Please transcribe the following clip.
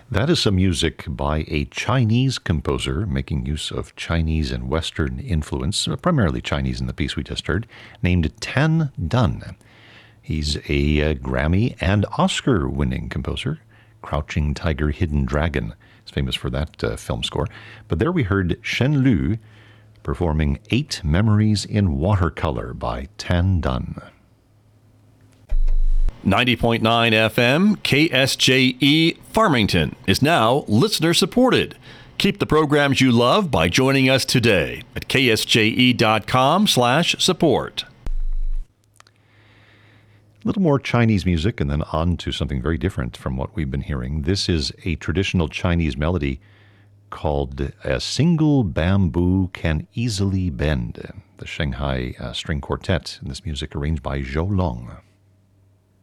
That is some music by a Chinese composer making use of Chinese and Western influence, primarily Chinese in the piece we just heard, named Tan Dun. He's a Grammy and Oscar-winning composer. Crouching Tiger, Hidden Dragon is famous for that film score. But there we heard Shen Lu performing 8 Memories in Watercolor by Tan Dun. 90.9 FM KSJE Farmington is now listener supported. Keep the programs you love by joining us today at ksje.com/support. A little more Chinese music and then on to something very different from what we've been hearing. This is a traditional Chinese melody called A Single Bamboo Can Easily Bend. The Shanghai String Quartet, and this music arranged by Zhou Long.